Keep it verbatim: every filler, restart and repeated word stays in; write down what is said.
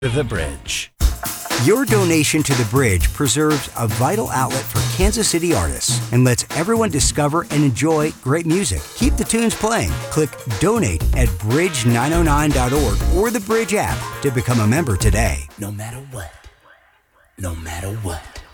of the Bridge. Your donation to the Bridge preserves a vital outlet for Kansas City artists and lets everyone discover and enjoy great music. Keep the tunes playing. Click donate at bridge nine oh nine dot org or the Bridge app to become a member today. No matter what. No matter what.